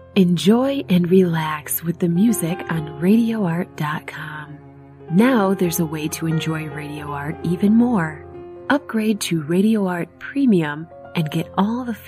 Enjoy and relax with the music on RadioArt.com. Now there's a way to enjoy Radio Art even more. Upgrade to Radio Art Premium and get all the